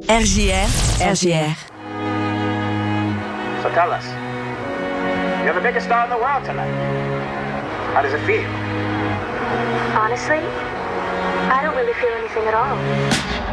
RJR, RJR. So tell us, you're the biggest star in the world tonight. How does it feel? Honestly, I don't really feel anything at all.